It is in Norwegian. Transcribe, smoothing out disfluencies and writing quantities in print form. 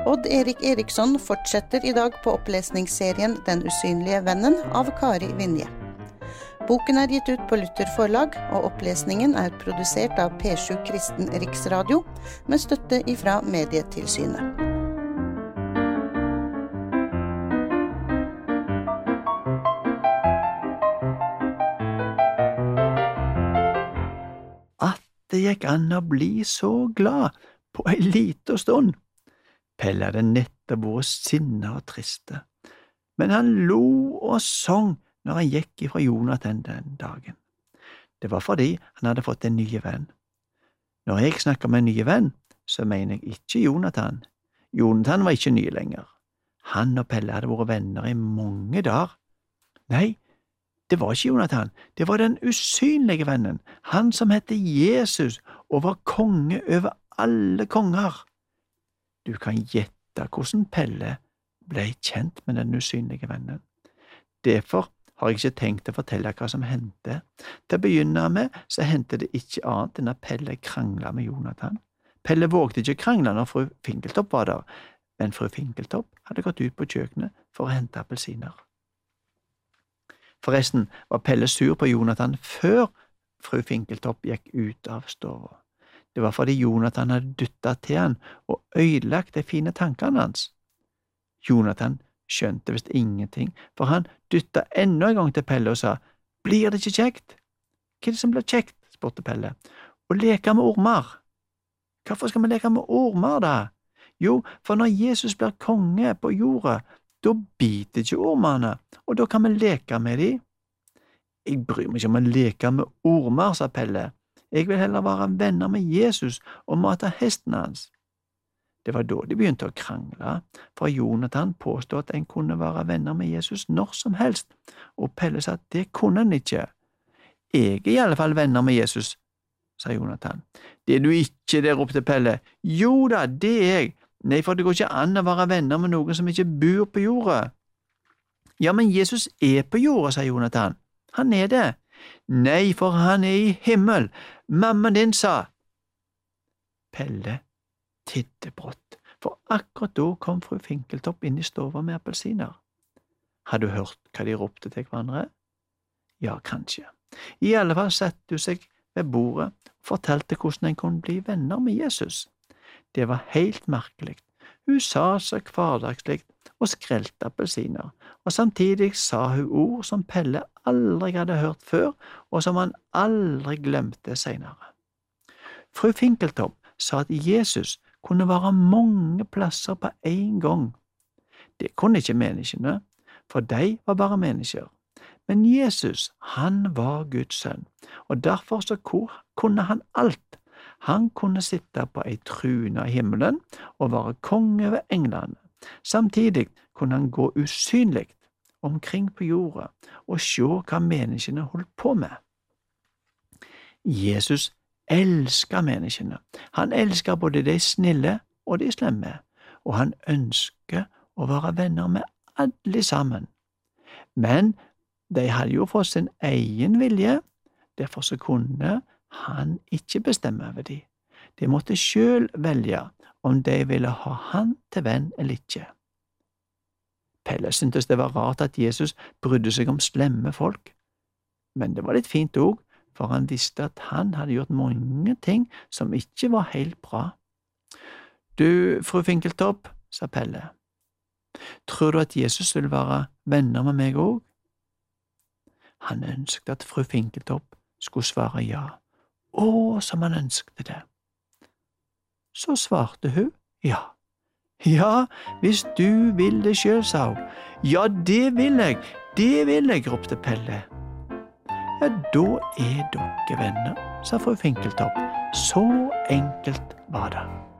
Odd Erik Eriksson fortsetter I dag på opplesningsserien Den usynlige vennen av Kari Vinje. Boken gitt ut på Luther Forlag, og opplesningen produsert av P7 Kristen Riksradio, med støtte ifra Medietilsynet. At det gikk an å bli så glad på en liten stund. Pelle hadde nettopp vært sinnet og triste, men han lo og sang når han gikk ifra Jonathan den dagen. Det var fordi han hadde fått en ny venn. Når jeg snakker om en ny venn, så mener jeg ikke Jonathan. Jonathan var ikke ny lenger. Han og Pelle hadde vært venner I mange dager. Nei, det var ikke Jonathan, det var den usynlige vennen, han som hette Jesus og var konge over alle konger. Du kan gjette hvordan Pelle ble kjent med den usynlige vennen. Derfor har jeg ikke tenkt å fortelle hva som hendte. Til å begynne med så hendte det ikke annet enn at Pelle kranglet med Jonathan. Pelle vågte ikke krangle når fru Finkeltopp var der, men fru Finkeltopp hadde gått ut på kjøkkenet for å hente appelsiner. Forresten var Pelle sur på Jonathan før fru Finkeltopp gikk ut av stua. Det var fordi Jonathan hadde dyttet til han og ødelagt de fine tankene hans. Jonathan skjønte visst ingenting, for han dyttet enda en gang til Pelle og sa, «Blir det ikke kjekt?» «Hva det som blir kjekt?» spurte Pelle. «Å leke med ormer.» «Hvorfor skal vi leke med ormer da?» «Jo, for når Jesus blir konge på jorda, da biter ikke ormene, og da kan vi leke med dem.» «Jeg bryr meg ikke om å leke med ormer», sa Pelle. «Jeg vil heller være venner med Jesus og mate hesten hans.» Det var da de begynte å krangle, for Jonathan påstod at en kunne være venner med Jesus når som helst, og Pelle sa at det kunne han ikke. «Jeg I alle fall venner med Jesus», sa Jonathan. «Det du ikke», det ropte Pelle. «Jo da, det jeg. Nei, for det går ikke an å være venner med noen som ikke bor på jorda.» «Ja, men Jesus på jorda», sa Jonathan. «Han det.» «Nei, for han I himmel. Mamma din sa.» Pelle tidde brått, for akkurat da kom fru Finkeltopp inn I stova med appelsiner. Har du hørt hva de ropte til hverandre? Ja, kanskje. I alle fall satte hun seg ved bordet og fortalte hvordan en kunne bli venner med Jesus. Det var helt merkelig. Hun sa seg hverdagslikt og skrelte appelsiner, og samtidig sa hun ord som Pelle aldri hadde hørt før, og som han aldri glemte senere. Fru Finkeltopp sa at Jesus kunne være mange plasser på en gang. Det kunne ikke menneskene, for de var bare mennesker. Men Jesus, han var Guds sønn, og derfor så kunne han alt. Han kunne sitte på ei trune I himmelen og være konge over englene. Samtidig kunne han gå usynlig omkring på jorda og se hva menneskene holdt på med. Jesus elsker menneskene. Han elsker både de snille og de slemme, og han ønsker å være venner med alle sammen. Men de hadde jo fått sin egen vilje, derfor så kunne han ikke bestemme over dem. De måtte selv velge om de ville ha han til venn eller ikke. Pelle syntes det var rart at Jesus brydde seg om slemme folk, men det var litt fint også, for han visste at han hadde gjort mange ting som ikke var helt bra. «Du, fru Finkeltopp», sa Pelle, «tror du at Jesus vil være venner med meg også?» Han ønsket at fru Finkeltopp skulle svare ja. Som han ønsket det. Så svarte hun ja. «Ja, hvis du vil det selv», sa hun. «Ja, det vil jeg», ropte Pelle. «Ja, da dere venner», sa fru Finkeltopp. Så enkelt var det.